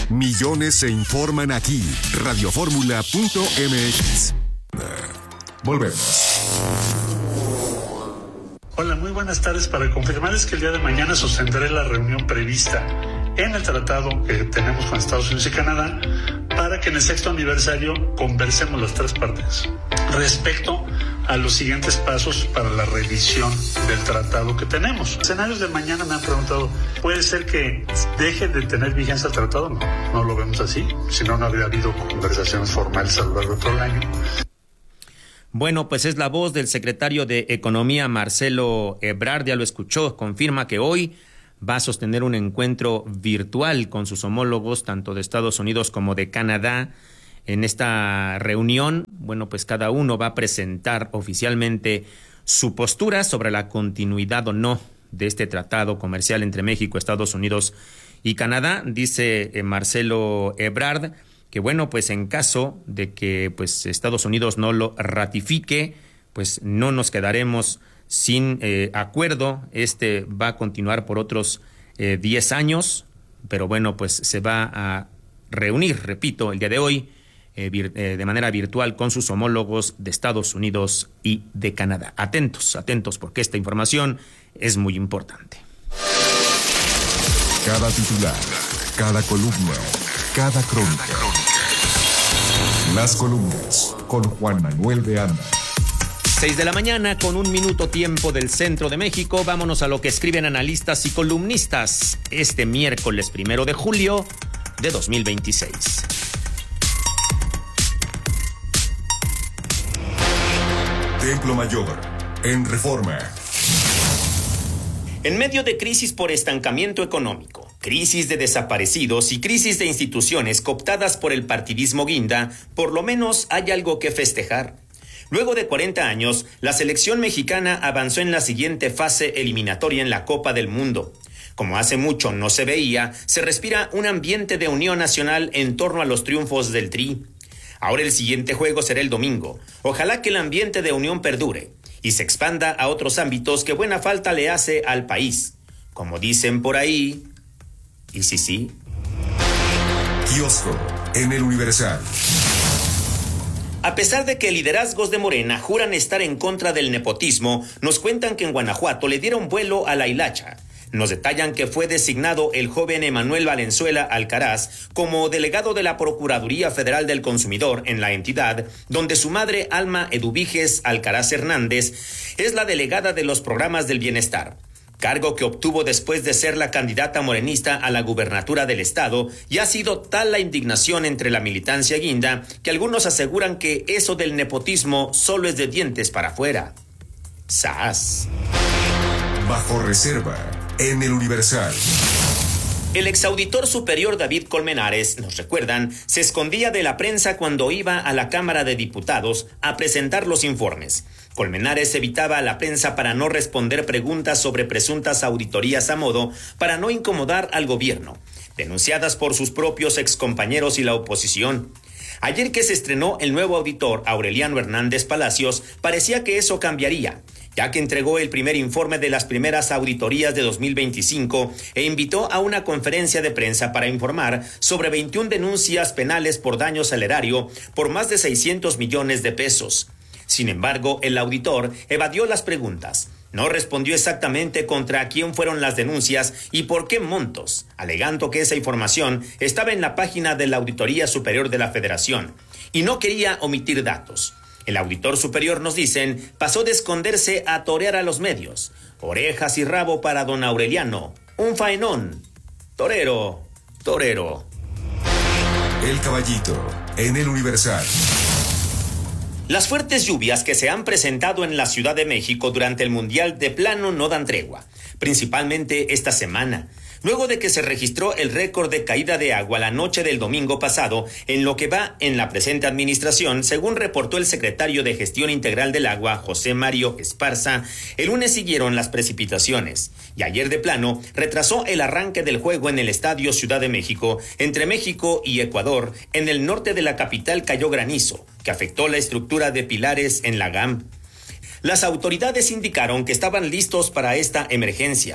Millones se informan aquí. Radioformula.mx. Volvemos. Hola, muy buenas tardes. Para confirmarles que el día de mañana sostendré la reunión prevista en el tratado que tenemos con Estados Unidos y Canadá para que en el 6º aniversario conversemos las tres partes respecto a los siguientes pasos para la revisión del tratado que tenemos. Escenarios de mañana me han preguntado, ¿puede ser que deje de tener vigencia el tratado? No lo vemos así, si no, no habría habido conversaciones formales a lo largo de todo el año. Bueno, pues es la voz del secretario de Economía, Marcelo Ebrard, ya lo escuchó, confirma que hoy va a sostener un encuentro virtual con sus homólogos, tanto de Estados Unidos como de Canadá. En esta reunión, bueno, pues cada uno va a presentar oficialmente su postura sobre la continuidad o no de este tratado comercial entre México, Estados Unidos y Canadá. Dice Marcelo Ebrard que, bueno, pues en caso de que pues Estados Unidos no lo ratifique, pues no nos quedaremos sin acuerdo. Este va a continuar por otros 10 años, pero bueno, pues se va a reunir, repito, el día de hoy, de manera virtual con sus homólogos de Estados Unidos y de Canadá. Atentos, atentos, porque esta información es muy importante. Cada titular, cada columna, cada crónica. Las columnas con Juan Manuel de Anda. 6 de la mañana con 1 minuto tiempo del centro de México. Vámonos a lo que escriben analistas y columnistas este miércoles 1 de julio de 2026. Templo Mayor, en Reforma. En medio de crisis por estancamiento económico, crisis de desaparecidos y crisis de instituciones cooptadas por el partidismo guinda, por lo menos hay algo que festejar. Luego de 40 años, la selección mexicana avanzó en la siguiente fase eliminatoria en la Copa del Mundo. Como hace mucho no se veía, se respira un ambiente de unión nacional en torno a los triunfos del Tri. Ahora el siguiente juego será el domingo. Ojalá que el ambiente de unión perdure y se expanda a otros ámbitos que buena falta le hace al país. Como dicen por ahí, ¿y si sí? Kiosco, en el Universal. A pesar de que liderazgos de Morena juran estar en contra del nepotismo, nos cuentan que en Guanajuato le dieron vuelo a la hilacha. Nos detallan que fue designado el joven Emanuel Valenzuela Alcaraz como delegado de la Procuraduría Federal del Consumidor en la entidad, donde su madre Alma Eduviges Alcaraz Hernández es la delegada de los programas del bienestar, cargo que obtuvo después de ser la candidata morenista a la gubernatura del estado, y ha sido tal la indignación entre la militancia guinda que algunos aseguran que eso del nepotismo solo es de dientes para afuera. ¡Sas! Bajo reserva, en el Universal. El exauditor superior David Colmenares, nos recuerdan, se escondía de la prensa cuando iba a la Cámara de Diputados a presentar los informes. Colmenares evitaba a la prensa para no responder preguntas sobre presuntas auditorías a modo para no incomodar al gobierno, denunciadas por sus propios excompañeros y la oposición. Ayer que se estrenó el nuevo auditor Aureliano Hernández Palacios, parecía que eso cambiaría, ya que entregó el primer informe de las primeras auditorías de 2025 e invitó a una conferencia de prensa para informar sobre 21 denuncias penales por daño al erario por más de 600 millones de pesos. Sin embargo, el auditor evadió las preguntas. No respondió exactamente contra quién fueron las denuncias y por qué montos, alegando que esa información estaba en la página de la Auditoría Superior de la Federación y no quería omitir datos. El auditor superior, nos dicen, pasó de esconderse a torear a los medios. Orejas y rabo para don Aureliano. Un faenón. Torero, torero. El Caballito, en el Universal. Las fuertes lluvias que se han presentado en la Ciudad de México durante el Mundial de plano no dan tregua, principalmente esta semana. Luego de que se registró el récord de caída de agua la noche del domingo pasado, en lo que va en la presente administración, según reportó el secretario de Gestión Integral del Agua, José Mario Esparza, el lunes siguieron las precipitaciones, y ayer de plano retrasó el arranque del juego en el Estadio Ciudad de México, entre México y Ecuador. En el norte de la capital cayó granizo, que afectó la estructura de pilares en la GAM. Las autoridades indicaron que estaban listos para esta emergencia,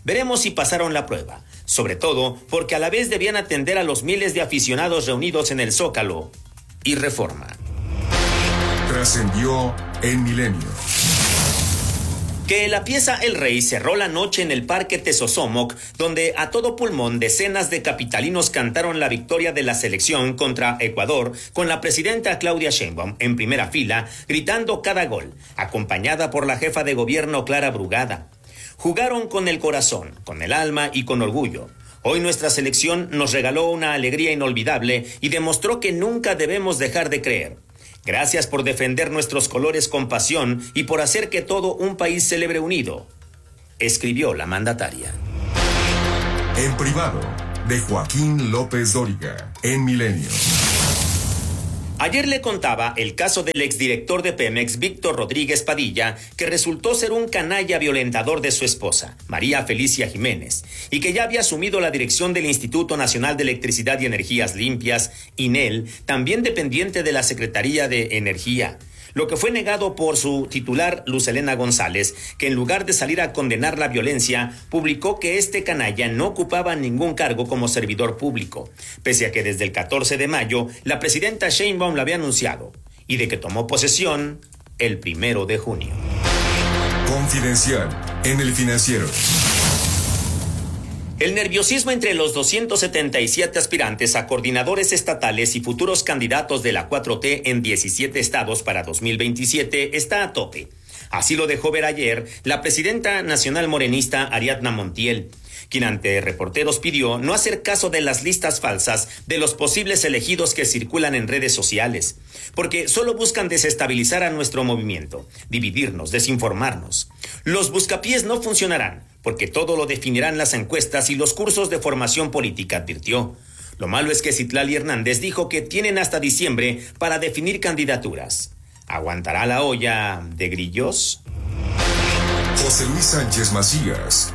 Veremos si pasaron la prueba, sobre todo porque a la vez debían atender a los miles de aficionados reunidos en el Zócalo y Reforma. Trascendió en Milenio. Que la pieza El Rey cerró la noche en el Parque Tesosomoc, donde a todo pulmón decenas de capitalinos cantaron la victoria de la selección contra Ecuador, con la presidenta Claudia Sheinbaum en primera fila, gritando cada gol, acompañada por la jefa de gobierno Clara Brugada. Jugaron con el corazón, con el alma y con orgullo. Hoy nuestra selección nos regaló una alegría inolvidable y demostró que nunca debemos dejar de creer. Gracias por defender nuestros colores con pasión y por hacer que todo un país celebre unido, escribió la mandataria. En privado, de Joaquín López Dóriga, en Milenio. Ayer le contaba el caso del exdirector de Pemex, Víctor Rodríguez Padilla, que resultó ser un canalla violentador de su esposa, María Felicia Jiménez, y que ya había asumido la dirección del Instituto Nacional de Electricidad y Energías Limpias, INEL, también dependiente de la Secretaría de Energía. Lo que fue negado por su titular, Luz Helena González, que en lugar de salir a condenar la violencia, publicó que este canalla no ocupaba ningún cargo como servidor público, pese a que desde el 14 de mayo la presidenta Sheinbaum lo había anunciado, y de que tomó posesión el 1 de junio. Confidencial, en El Financiero. El nerviosismo entre los 277 aspirantes a coordinadores estatales y futuros candidatos de la 4T en 17 estados para 2027 está a tope. Así lo dejó ver ayer la presidenta nacional morenista Ariadna Montiel, quien ante reporteros pidió no hacer caso de las listas falsas de los posibles elegidos que circulan en redes sociales, porque solo buscan desestabilizar a nuestro movimiento, dividirnos, desinformarnos. Los buscapiés no funcionarán, porque todo lo definirán las encuestas y los cursos de formación política, advirtió. Lo malo es que Citlali Hernández dijo que tienen hasta diciembre para definir candidaturas. ¿Aguantará la olla de grillos? José Luis Sánchez Macías.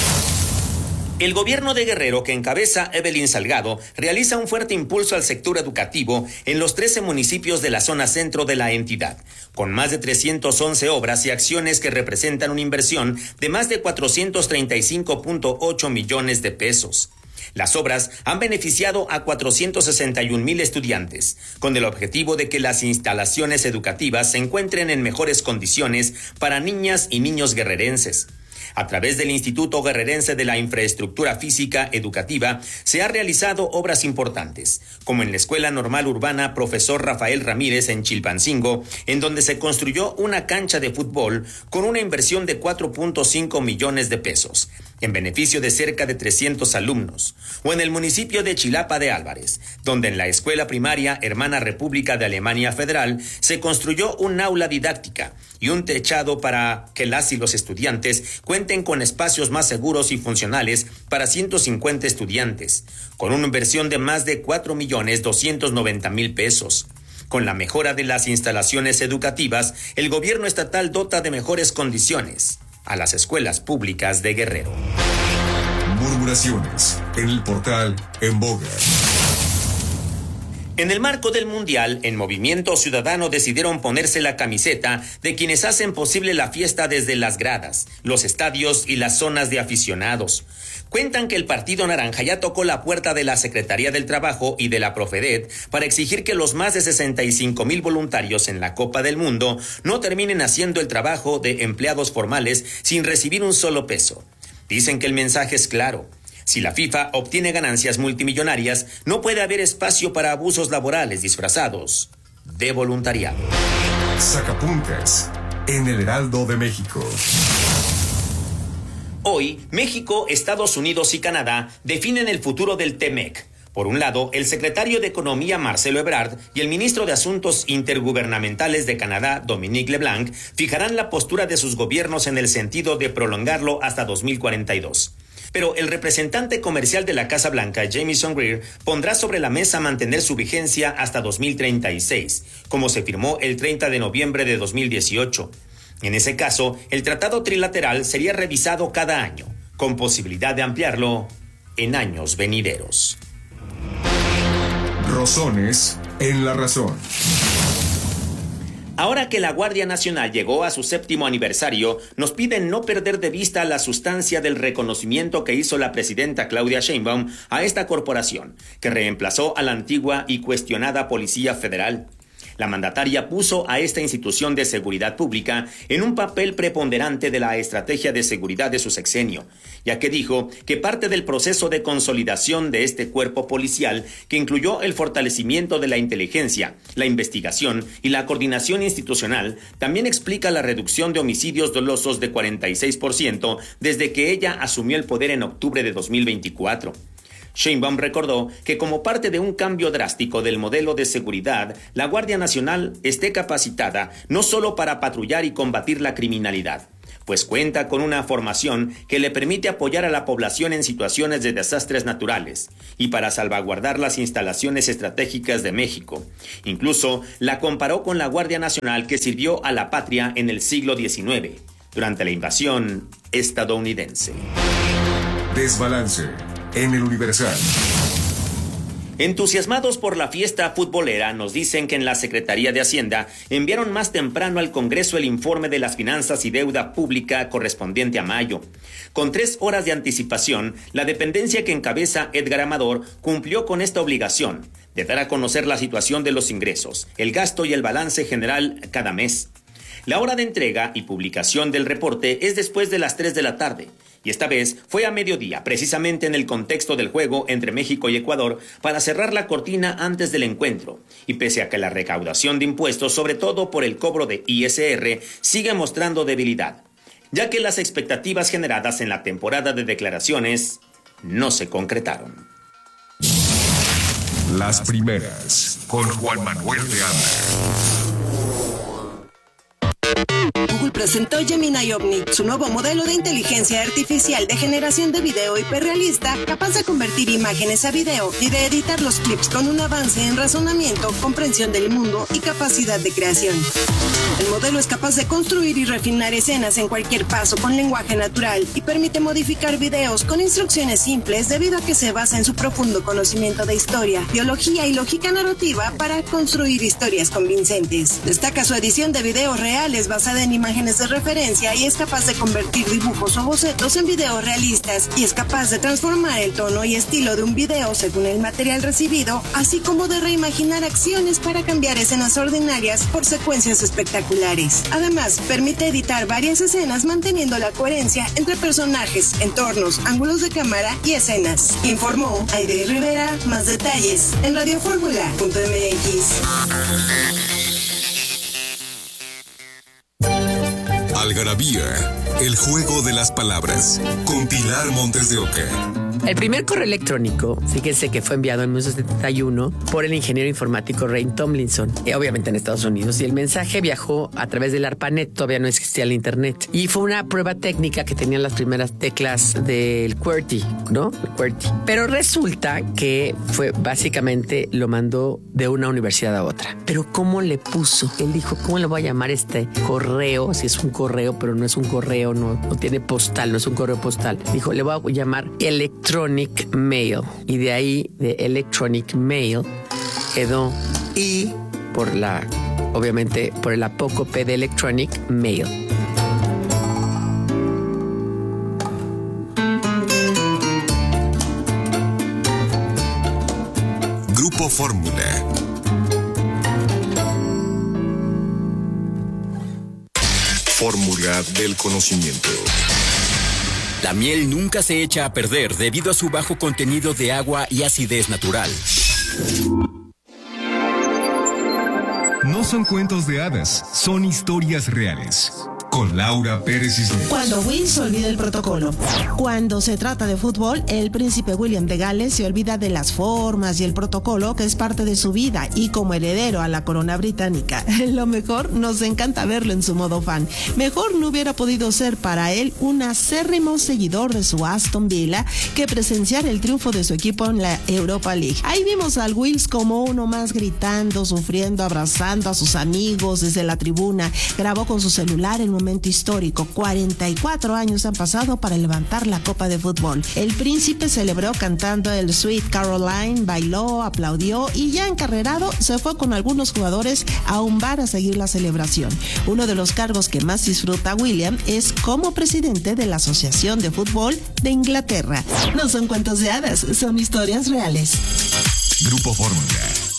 El gobierno de Guerrero, que encabeza Evelyn Salgado, realiza un fuerte impulso al sector educativo en los 13 municipios de la zona centro de la entidad, con más de 311 obras y acciones que representan una inversión de más de 435.8 millones de pesos. Las obras han beneficiado a 461,000 estudiantes, con el objetivo de que las instalaciones educativas se encuentren en mejores condiciones para niñas y niños guerrerenses. A través del Instituto Guerrerense de la Infraestructura Física Educativa se han realizado obras importantes, como en la Escuela Normal Urbana Profesor Rafael Ramírez en Chilpancingo, en donde se construyó una cancha de fútbol con una inversión de 4.5 millones de pesos, en beneficio de cerca de 300 alumnos, o en el municipio de Chilapa de Álvarez, donde en la escuela primaria Hermana República de Alemania Federal se construyó un aula didáctica y un techado para que las y los estudiantes cuenten con espacios más seguros y funcionales para 150 estudiantes, con una inversión de más de 4.290.000 pesos. Con la mejora de las instalaciones educativas, el gobierno estatal dota de mejores condiciones a las escuelas públicas de Guerrero. Murmuraciones en el portal En Boga. En el marco del Mundial, en Movimiento Ciudadano decidieron ponerse la camiseta de quienes hacen posible la fiesta desde las gradas, los estadios y las zonas de aficionados. Cuentan que el Partido Naranja ya tocó la puerta de la Secretaría del Trabajo y de la Profedet para exigir que los más de 65,000 voluntarios en la Copa del Mundo no terminen haciendo el trabajo de empleados formales sin recibir un solo peso. Dicen que el mensaje es claro. Si la FIFA obtiene ganancias multimillonarias, no puede haber espacio para abusos laborales disfrazados de voluntariado. Sacapuntas en el Heraldo de México. Hoy, México, Estados Unidos y Canadá definen el futuro del TEMEC. Por un lado, el secretario de Economía, Marcelo Ebrard, y el ministro de Asuntos Intergubernamentales de Canadá, Dominique LeBlanc, fijarán la postura de sus gobiernos en el sentido de prolongarlo hasta 2042. Pero el representante comercial de la Casa Blanca, Jamieson Greer, pondrá sobre la mesa mantener su vigencia hasta 2036, como se firmó el 30 de noviembre de 2018. En ese caso, el tratado trilateral sería revisado cada año, con posibilidad de ampliarlo en años venideros. Rosones en la razón. Ahora que la Guardia Nacional llegó a su 7º aniversario, nos piden no perder de vista la sustancia del reconocimiento que hizo la presidenta Claudia Sheinbaum a esta corporación, que reemplazó a la antigua y cuestionada Policía Federal. La mandataria puso a esta institución de seguridad pública en un papel preponderante de la estrategia de seguridad de su sexenio, ya que dijo que parte del proceso de consolidación de este cuerpo policial, que incluyó el fortalecimiento de la inteligencia, la investigación y la coordinación institucional, también explica la reducción de homicidios dolosos de 46% desde que ella asumió el poder en octubre de 2024. Sheinbaum recordó que como parte de un cambio drástico del modelo de seguridad, la Guardia Nacional esté capacitada no solo para patrullar y combatir la criminalidad, pues cuenta con una formación que le permite apoyar a la población en situaciones de desastres naturales y para salvaguardar las instalaciones estratégicas de México. Incluso la comparó con la Guardia Nacional que sirvió a la patria en el siglo XIX, durante la invasión estadounidense. Desbalance en el Universal. Entusiasmados por la fiesta futbolera, nos dicen que en la Secretaría de Hacienda enviaron más temprano al Congreso el informe de las finanzas y deuda pública correspondiente a mayo. Con 3 horas de anticipación, la dependencia que encabeza Edgar Amador cumplió con esta obligación de dar a conocer la situación de los ingresos, el gasto y el balance general cada mes. La hora de entrega y publicación del reporte es después de las 3 de la tarde. Y esta vez fue a mediodía, precisamente en el contexto del juego entre México y Ecuador, para cerrar la cortina antes del encuentro. Y pese a que la recaudación de impuestos, sobre todo por el cobro de ISR, sigue mostrando debilidad, ya que las expectativas generadas en la temporada de declaraciones no se concretaron. Las primeras, con Juan Manuel de Anda. Google presentó Gemini Omni, su nuevo modelo de inteligencia artificial de generación de video hiperrealista, capaz de convertir imágenes a video y de editar los clips con un avance en razonamiento, comprensión del mundo y capacidad de creación. El modelo es capaz de construir y refinar escenas en cualquier paso con lenguaje natural y permite modificar videos con instrucciones simples debido a que se basa en su profundo conocimiento de historia, biología y lógica narrativa para construir historias convincentes. Destaca su edición de videos reales basada en imágenes de referencia y es capaz de convertir dibujos o bocetos en videos realistas y es capaz de transformar el tono y estilo de un video según el material recibido, así como de reimaginar acciones para cambiar escenas ordinarias por secuencias espectaculares. Además, permite editar varias escenas manteniendo la coherencia entre personajes, entornos, ángulos de cámara y escenas. Informó Aide Rivera. Más detalles en radioformula.mx. Algarabía, el juego de las palabras, con Pilar Montes de Oca. El primer correo electrónico, fíjense que fue enviado en 1971 por el ingeniero informático Ray Tomlinson, obviamente en Estados Unidos, y el mensaje viajó a través del ARPANET, todavía no existía el internet, y fue una prueba técnica que tenían las primeras teclas del QWERTY, ¿no? El QWERTY. Pero resulta que fue básicamente lo mandó de una universidad a otra. Pero ¿cómo le puso? Él dijo, ¿cómo le voy a llamar este correo? Si es un correo, pero no es un correo, no tiene postal, no es un correo postal. Dijo, le voy a llamar Electronic Mail. Y de ahí, de Electronic Mail, quedó I obviamente, por el apócope de Electronic Mail. Grupo Fórmula. Fórmula del conocimiento. La miel nunca se echa a perder debido a su bajo contenido de agua y acidez natural. No son cuentos de hadas, son historias reales. Con Laura Pérez Isler. Cuando Will se olvida el protocolo. Cuando se trata de fútbol, el príncipe William de Gales se olvida de las formas y el protocolo que es parte de su vida y como heredero a la corona británica. Lo mejor, nos encanta verlo en su modo fan. Mejor no hubiera podido ser para él un acérrimo seguidor de su Aston Villa que presenciar el triunfo de su equipo en la Europa League. Ahí vimos al Wills como uno más gritando, sufriendo, abrazando a sus amigos desde la tribuna. Grabó con su celular el momento momento histórico. 44 años han pasado para levantar la Copa de Fútbol. El príncipe celebró cantando el Sweet Caroline, bailó, aplaudió y ya encarrerado se fue con algunos jugadores a un bar a seguir la celebración. Uno de los cargos que más disfruta William es como presidente de la Asociación de Fútbol de Inglaterra. No son cuentos de hadas, son historias reales. Grupo Fórmula.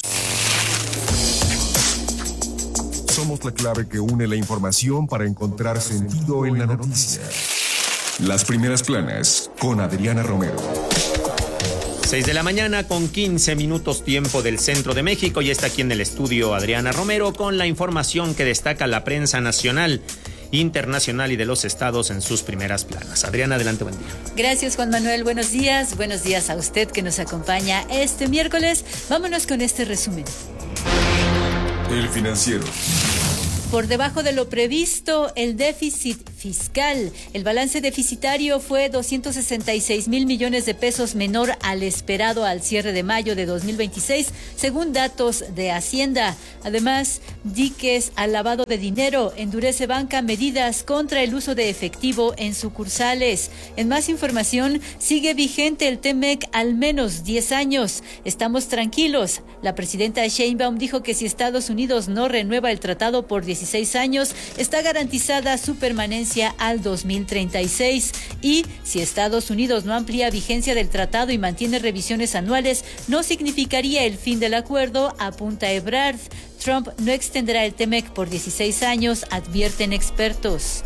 Somos la clave que une la información para encontrar sentido en la noticia. Las primeras planas con Adriana Romero. 6 de la mañana con 15 minutos tiempo del centro de México y está aquí en el estudio Adriana Romero con la información que destaca la prensa nacional, internacional y de los estados en sus primeras planas. Adriana, adelante, buen día. Gracias, Juan Manuel, buenos días a usted que nos acompaña este miércoles. Vámonos con este resumen. El Financiero. Por debajo de lo previsto, el déficit fiscal. El balance deficitario fue 266,000 millones de pesos menor al esperado al cierre de mayo de 2026, según datos de Hacienda. Además, diques al lavado de dinero. Endurece banca medidas contra el uso de efectivo en sucursales. En más información, sigue vigente el TEMEC al menos 10 años. Estamos tranquilos. La presidenta Sheinbaum dijo que si Estados Unidos no renueva el tratado por 16 años, está garantizada su permanencia al 2036. Y si Estados Unidos no amplía vigencia del tratado y mantiene revisiones anuales, no significaría el fin del acuerdo, apunta Ebrard. Trump no extenderá el TEMEC por 16 años, advierten expertos.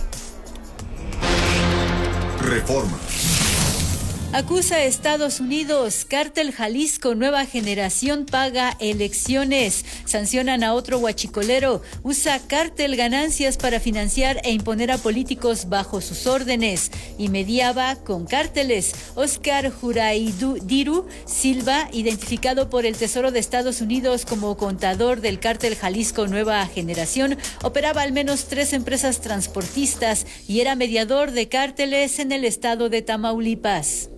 Reforma. Acusa a Estados Unidos, Cártel Jalisco Nueva Generación paga elecciones. Sancionan a otro huachicolero. Usa cártel ganancias para financiar e imponer a políticos bajo sus órdenes. Y mediaba con cárteles. Oscar Juraidiru Silva, identificado por el Tesoro de Estados Unidos como contador del Cártel Jalisco Nueva Generación, operaba al menos 3 empresas transportistas y era mediador de cárteles en el estado de Tamaulipas.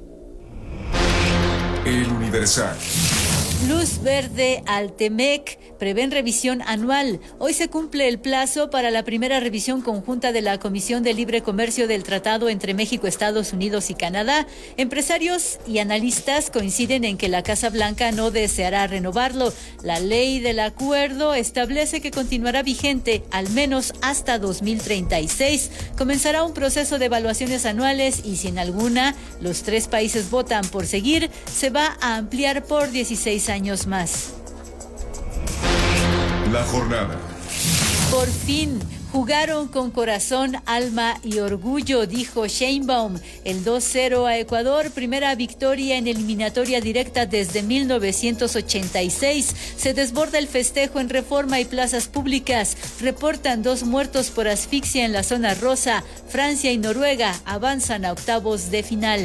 El Universal. Luz verde al TEMEC, prevén revisión anual. Hoy se cumple el plazo para la primera revisión conjunta de la Comisión de Libre Comercio del Tratado entre México, Estados Unidos y Canadá. Empresarios y analistas coinciden en que la Casa Blanca no deseará renovarlo. La ley del acuerdo establece que continuará vigente al menos hasta 2036. Comenzará un proceso de evaluaciones anuales y si en alguna los 3 países votan por seguir, se va a ampliar por 16 años más. La jornada. Por fin, jugaron con corazón, alma y orgullo, dijo Sheinbaum. El 2-0 a Ecuador, primera victoria en eliminatoria directa desde 1986. Se desborda el festejo en Reforma y plazas públicas. Reportan 2 muertos por asfixia en la zona rosa. Francia y Noruega avanzan a octavos de final.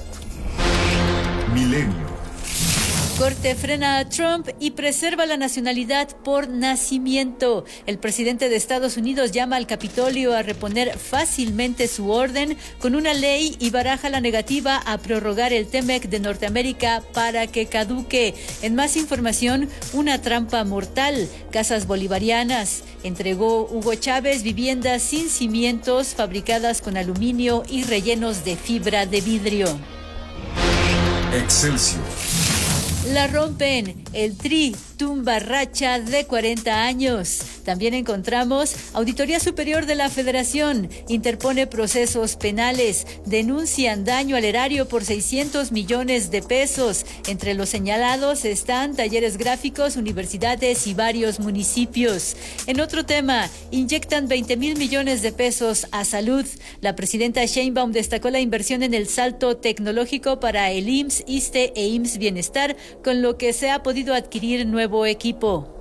Milenio. Corte frena a Trump y preserva la nacionalidad por nacimiento. El presidente de Estados Unidos llama al Capitolio a reponer fácilmente su orden con una ley y baraja la negativa a prorrogar el TEMEC de Norteamérica para que caduque. En más información, una trampa mortal. Casas bolivarianas. Entregó Hugo Chávez viviendas sin cimientos fabricadas con aluminio y rellenos de fibra de vidrio. Excelsior. La rompen, el Tri tumba racha de 40 años. También encontramos Auditoría Superior de la Federación, interpone procesos penales, denuncian daño al erario por 600 millones de pesos. Entre los señalados están talleres gráficos, universidades y varios municipios. En otro tema, inyectan 20,000 millones de pesos a salud. La presidenta Sheinbaum destacó la inversión en el salto tecnológico para el IMSS, ISSSTE e IMSS Bienestar, con lo que se ha podido adquirir nuevo equipo.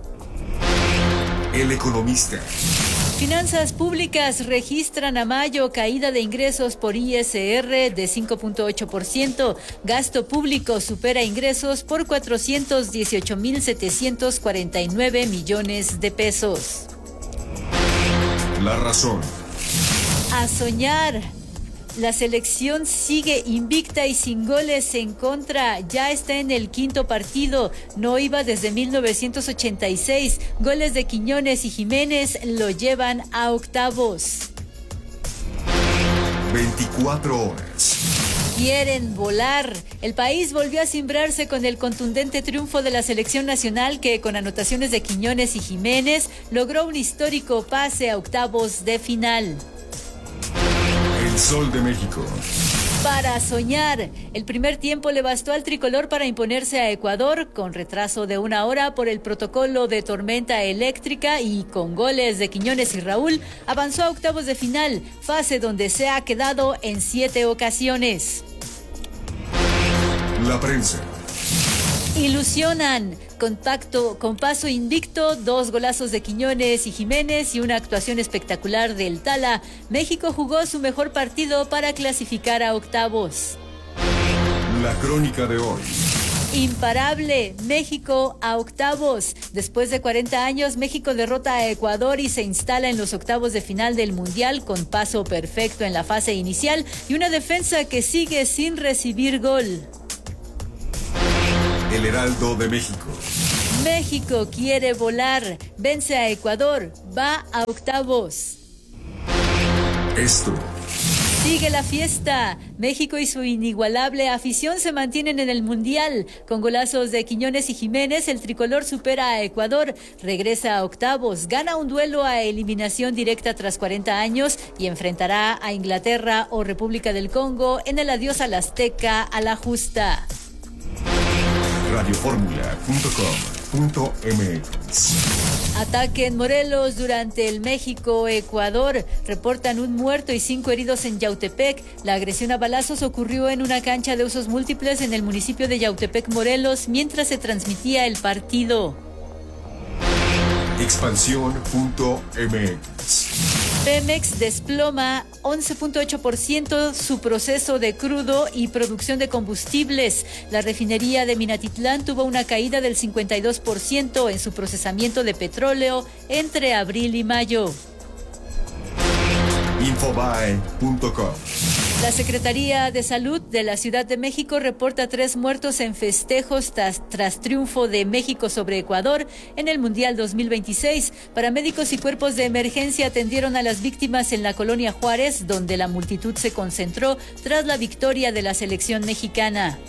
El Economista. Finanzas públicas registran a mayo caída de ingresos por ISR de 5.8%. Gasto público supera ingresos por 418,749 millones de pesos. La Razón. A soñar. La selección sigue invicta y sin goles en contra. Ya está en el 5º partido. No iba desde 1986. Goles de Quiñones y Jiménez lo llevan a octavos. 24 horas. Quieren volar. El país volvió a cimbrarse con el contundente triunfo de la selección nacional que, con anotaciones de Quiñones y Jiménez, logró un histórico pase a octavos de final. El Sol de México. Para soñar. El primer tiempo le bastó al tricolor para imponerse a Ecuador con retraso de 1 hora por el protocolo de tormenta eléctrica y con goles de Quiñones y Raúl avanzó a octavos de final, fase donde se ha quedado en 7 ocasiones. La prensa. Ilusionan. Con paso invicto, 2 golazos de Quiñones y Jiménez y una actuación espectacular del Tala. México jugó su mejor partido para clasificar a octavos. La crónica de hoy. Imparable, México a octavos. Después de 40 años, México derrota a Ecuador y se instala en los octavos de final del Mundial con paso perfecto en la fase inicial y una defensa que sigue sin recibir gol. El Heraldo de México. México quiere volar, vence a Ecuador, va a octavos. Esto. Sigue la fiesta. México y su inigualable afición se mantienen en el Mundial. Con golazos de Quiñones y Jiménez, el tricolor supera a Ecuador, regresa a octavos, gana un duelo a eliminación directa tras 40 años y enfrentará a Inglaterra o República del Congo en el adiós al Azteca a la justa. Radioformula.com.mx. Ataque en Morelos durante el México-Ecuador. Reportan un muerto y 5 heridos en Yautepec. La agresión a balazos ocurrió en una cancha de usos múltiples en el municipio de Yautepec, Morelos, mientras se transmitía el partido. Expansión.mx. Pemex desploma 11.8% su proceso de crudo y producción de combustibles. La refinería de Minatitlán tuvo una caída del 52% en su procesamiento de petróleo entre abril y mayo. Infobae.com. La Secretaría de Salud de la Ciudad de México reporta 3 muertos en festejos tras triunfo de México sobre Ecuador en el Mundial 2026. Paramédicos y cuerpos de emergencia atendieron a las víctimas en la colonia Juárez, donde la multitud se concentró tras la victoria de la selección mexicana.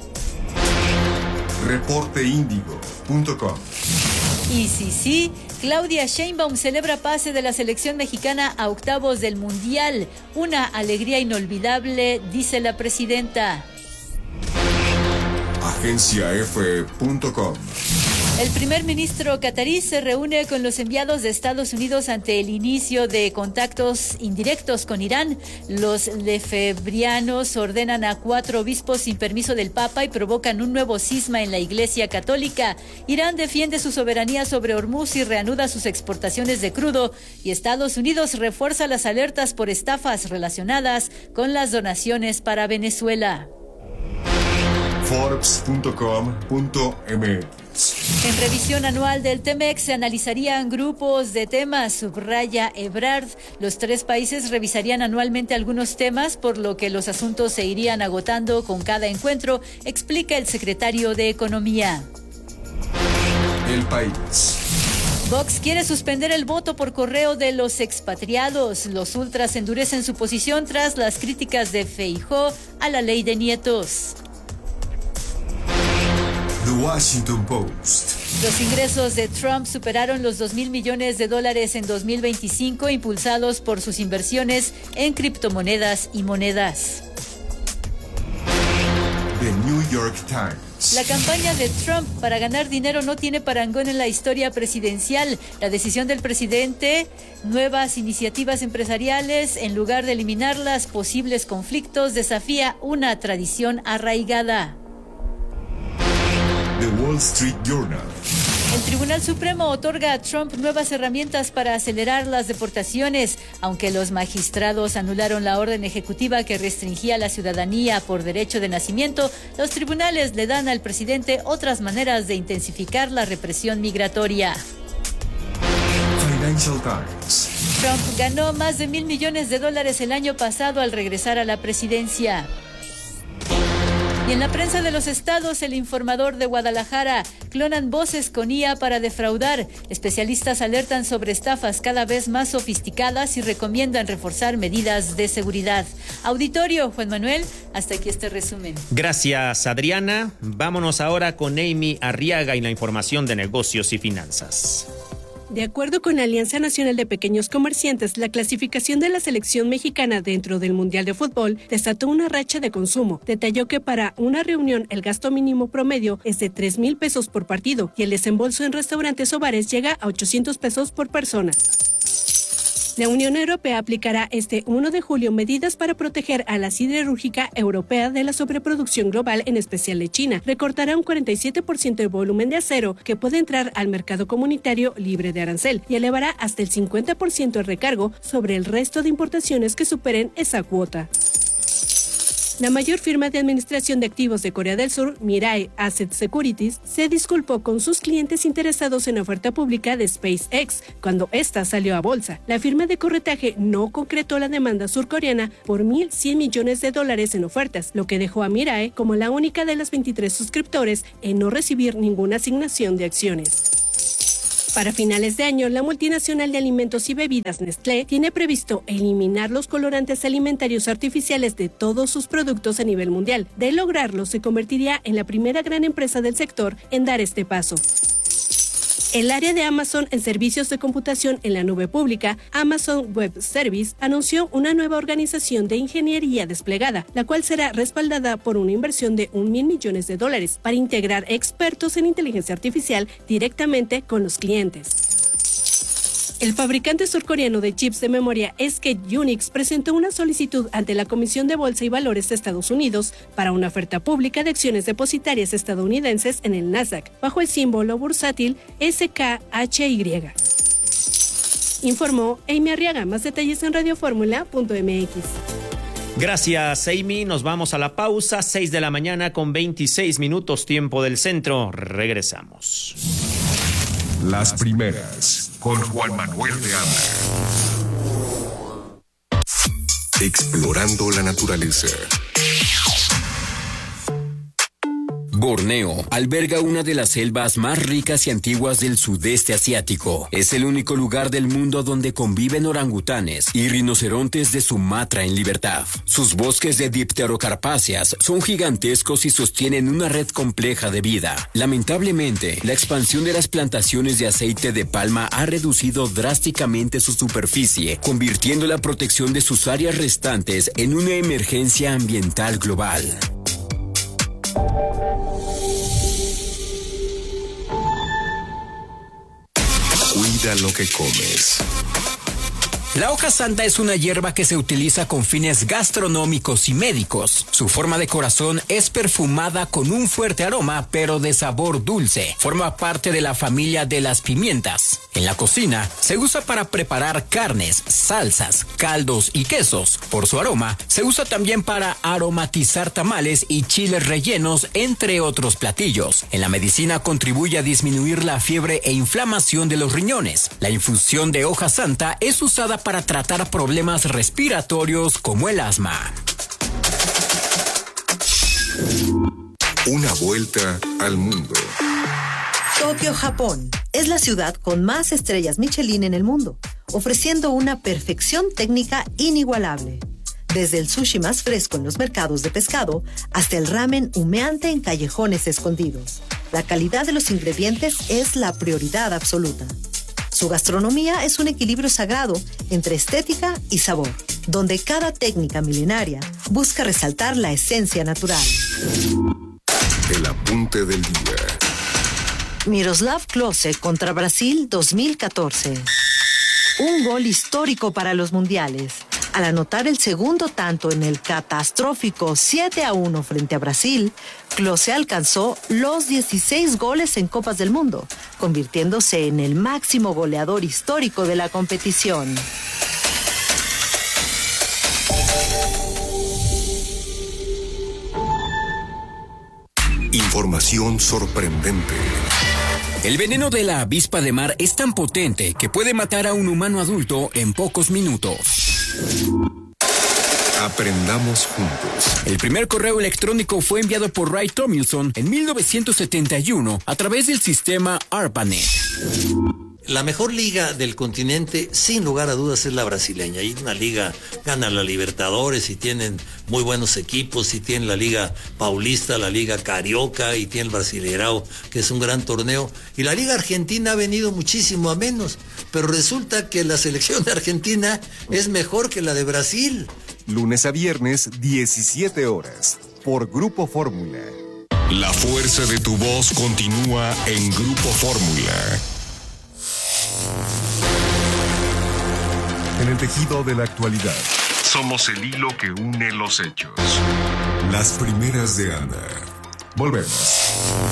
Reporteindigo.com. Y sí, Claudia Sheinbaum celebra pase de la selección mexicana a octavos del Mundial. Una alegría inolvidable, dice la presidenta. AgenciaF.com. El primer ministro catarí se reúne con los enviados de Estados Unidos ante el inicio de contactos indirectos con Irán. Los lefebrianos ordenan a 4 obispos sin permiso del Papa y provocan un nuevo cisma en la Iglesia Católica. Irán defiende su soberanía sobre Hormuz y reanuda sus exportaciones de crudo. Y Estados Unidos refuerza las alertas por estafas relacionadas con las donaciones para Venezuela. Forbes.com.mx. En revisión anual del TEMEC se analizarían grupos de temas, subraya Ebrard. Los 3 países revisarían anualmente algunos temas, por lo que los asuntos se irían agotando con cada encuentro, explica el secretario de Economía. El País. Vox quiere suspender el voto por correo de los expatriados. Los ultras endurecen su posición tras las críticas de Feijóo a la ley de nietos. The Washington Post. Los ingresos de Trump superaron los $2,000 millones en 2025, impulsados por sus inversiones en criptomonedas y monedas. The New York Times. La campaña de Trump para ganar dinero no tiene parangón en la historia presidencial. La decisión del presidente, nuevas iniciativas empresariales, en lugar de eliminar los posibles conflictos, desafía una tradición arraigada. The Wall Street Journal. El Tribunal Supremo otorga a Trump nuevas herramientas para acelerar las deportaciones. Aunque los magistrados anularon la orden ejecutiva que restringía la ciudadanía por derecho de nacimiento, los tribunales le dan al presidente otras maneras de intensificar la represión migratoria. Financial Times. Trump ganó más de $1,000 millones el año pasado al regresar a la presidencia. Y en la prensa de los estados, El Informador de Guadalajara: clonan voces con IA para defraudar. Especialistas alertan sobre estafas cada vez más sofisticadas y recomiendan reforzar medidas de seguridad. Auditorio, Juan Manuel, hasta aquí este resumen. Gracias, Adriana. Vámonos ahora con Amy Arriaga y la información de negocios y finanzas. De acuerdo con la Alianza Nacional de Pequeños Comerciantes, la clasificación de la selección mexicana dentro del Mundial de Fútbol desató una racha de consumo. Detalló que para una reunión el gasto mínimo promedio es de 3,000 pesos por partido y el desembolso en restaurantes o bares llega a 800 pesos por persona. La Unión Europea aplicará este 1 de julio medidas para proteger a la siderúrgica europea de la sobreproducción global, en especial de China. Recortará un 47% del volumen de acero que puede entrar al mercado comunitario libre de arancel y elevará hasta el 50% el recargo sobre el resto de importaciones que superen esa cuota. La mayor firma de administración de activos de Corea del Sur, Mirai Asset Securities, se disculpó con sus clientes interesados en la oferta pública de SpaceX cuando ésta salió a bolsa. La firma de corretaje no concretó la demanda surcoreana por $1,100 millones en ofertas, lo que dejó a Mirai como la única de las 23 suscriptores en no recibir ninguna asignación de acciones. Para finales de año, la multinacional de alimentos y bebidas Nestlé tiene previsto eliminar los colorantes alimentarios artificiales de todos sus productos a nivel mundial. De lograrlo, se convertiría en la primera gran empresa del sector en dar este paso. El área de Amazon en servicios de computación en la nube pública, Amazon Web Service, anunció una nueva organización de ingeniería desplegada, la cual será respaldada por una inversión de $1,000 millones para integrar expertos en inteligencia artificial directamente con los clientes. El fabricante surcoreano de chips de memoria SK Unix presentó una solicitud ante la Comisión de Bolsa y Valores de Estados Unidos para una oferta pública de acciones depositarias estadounidenses en el Nasdaq, bajo el símbolo bursátil SKHY. Informó Amy Arriaga. Más detalles en radioformula.mx. Gracias, Amy. Nos vamos a la pausa. 6 de la mañana con 26 minutos, tiempo del centro. Regresamos. Las primeras, con Juan Manuel de Anda. Explorando la naturaleza. Borneo alberga una de las selvas más ricas y antiguas del sudeste asiático. Es el único lugar del mundo donde conviven orangutanes y rinocerontes de Sumatra en libertad. Sus bosques de dipterocarpáceas son gigantescos y sostienen una red compleja de vida. Lamentablemente, la expansión de las plantaciones de aceite de palma ha reducido drásticamente su superficie, convirtiendo la protección de sus áreas restantes en una emergencia ambiental global. Cuida lo que comes. La hoja santa es una hierba que se utiliza con fines gastronómicos y médicos. Su forma de corazón es perfumada con un fuerte aroma, pero de sabor dulce. Forma parte de la familia de las pimientas. En la cocina, se usa para preparar carnes, salsas, caldos y quesos. Por su aroma, se usa también para aromatizar tamales y chiles rellenos, entre otros platillos. En la medicina contribuye a disminuir la fiebre e inflamación de los riñones. La infusión de hoja santa es usada para tratar problemas respiratorios como el asma. Una vuelta al mundo. Tokio, Japón, es la ciudad con más estrellas Michelin en el mundo, ofreciendo una perfección técnica inigualable. Desde el sushi más fresco en los mercados de pescado hasta el ramen humeante en callejones escondidos. La calidad de los ingredientes es la prioridad absoluta. Su gastronomía es un equilibrio sagrado entre estética y sabor, donde cada técnica milenaria busca resaltar la esencia natural. El apunte del día. Miroslav Klose contra Brasil 2014. Un gol histórico para los mundiales. Al anotar el segundo tanto en el catastrófico 7-1 frente a Brasil, Klose alcanzó los 16 goles en Copas del Mundo, convirtiéndose en el máximo goleador histórico de la competición. Información sorprendente. El veneno de la avispa de mar es tan potente que puede matar a un humano adulto en pocos minutos. Aprendamos juntos. El primer correo electrónico fue enviado por Ray Tomlinson en 1971 a través del sistema ARPANET. La mejor liga del continente, sin lugar a dudas, es la brasileña. Y una liga gana la Libertadores y tienen muy buenos equipos, y tienen la Liga Paulista, la Liga Carioca, y tiene el Brasileirao, que es un gran torneo. Y la Liga Argentina ha venido muchísimo a menos, pero resulta que la selección de Argentina es mejor que la de Brasil. Lunes a viernes, 17 horas, por Grupo Fórmula. La fuerza de tu voz continúa en Grupo Fórmula. En el tejido de la actualidad, somos el hilo que une los hechos. Las primeras de Ana. Volvemos.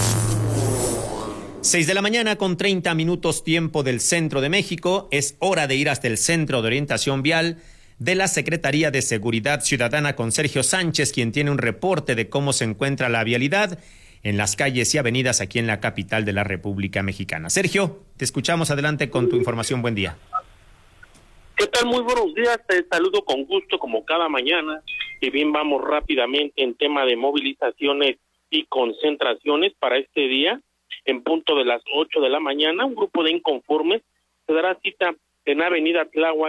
6 de la mañana con 30 minutos tiempo del centro de México. Es hora de ir hasta el Centro de Orientación Vial de la Secretaría de Seguridad Ciudadana con Sergio Sánchez, quien tiene un reporte de cómo se encuentra la vialidad en las calles y avenidas aquí en la capital de la República Mexicana. Sergio, te escuchamos, adelante con tu información. Buen día. ¿Qué tal? Muy buenos días, te saludo con gusto como cada mañana. Y bien, vamos rápidamente en tema de movilizaciones y concentraciones para este día. En punto de las 8 de la mañana, un grupo de inconformes se dará cita en Avenida Tláhuac